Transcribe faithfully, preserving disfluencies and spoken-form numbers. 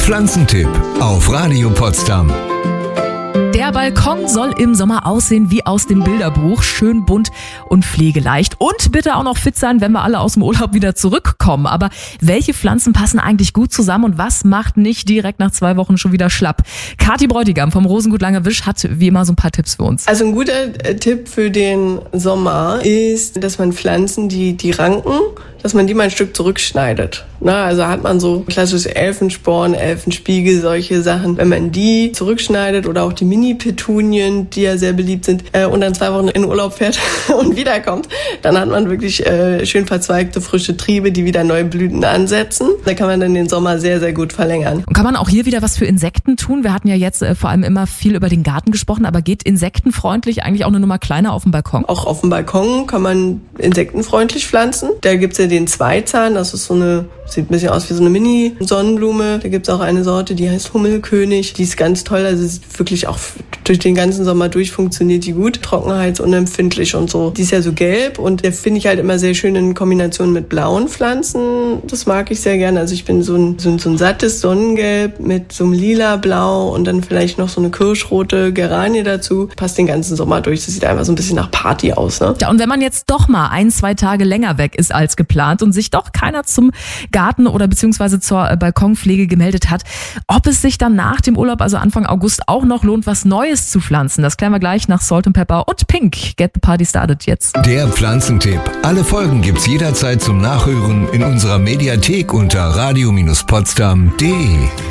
Pflanzentipp auf Radio Potsdam. Der Balkon soll im Sommer aussehen wie aus dem Bilderbuch. Schön bunt und pflegeleicht. Und bitte auch noch fit sein, wenn wir alle aus dem Urlaub wieder zurückkommen. Aber welche Pflanzen passen eigentlich gut zusammen und was macht nicht direkt nach zwei Wochen schon wieder schlapp? Kathi Bräutigam vom Rosengut Langerwisch hat wie immer so ein paar Tipps für uns. Also ein guter Tipp für den Sommer ist, dass man Pflanzen, die, die ranken, dass man die mal ein Stück zurückschneidet. Na, also hat man so klassische Elfensporn, Elfenspiegel, solche Sachen. Wenn man die zurückschneidet oder auch die Mini-Petunien, die ja sehr beliebt sind, äh, und dann zwei Wochen in Urlaub fährt und wiederkommt, dann hat man wirklich äh, schön verzweigte, frische Triebe, die wieder neue Blüten ansetzen. Da kann man dann den Sommer sehr, sehr gut verlängern. Und kann man auch hier wieder was für Insekten tun? Wir hatten ja jetzt äh, vor allem immer viel über den Garten gesprochen, aber geht insektenfreundlich eigentlich auch eine Nummer kleiner auf dem Balkon? Auch auf dem Balkon kann man insektenfreundlich pflanzen. Da gibt's ja den Zweizahn, das ist so eine, sieht ein bisschen aus wie so eine Mini-Sonnenblume. Da gibt's auch eine Sorte, die heißt Hummelkönig. Die ist ganz toll, also ist wirklich auch durch den ganzen Sommer durch funktioniert die gut. Trockenheitsunempfindlich und so. Die ist ja so gelb und der finde ich halt immer sehr schön in Kombination mit blauen Pflanzen. Das mag ich sehr gerne. Also ich bin so ein, so ein, so ein sattes Sonnengelb mit so einem lila Blau und dann vielleicht noch so eine kirschrote Geranie dazu. Passt den ganzen Sommer durch. Das sieht einfach so ein bisschen nach Party aus, ne? Ja, und wenn man jetzt doch mal ein, zwei Tage länger weg ist als geplant und sich doch keiner zum Garten oder beziehungsweise zur Balkonpflege gemeldet hat, ob es sich dann nach dem Urlaub, also Anfang August, auch noch lohnt, was Neues zu pflanzen. Das klären wir gleich nach Salt and Pepper und Pink. Get the Party started jetzt. Der Pflanzentipp. Alle Folgen gibt's jederzeit zum Nachhören in unserer Mediathek unter radio Bindestrich potsdam punkt de.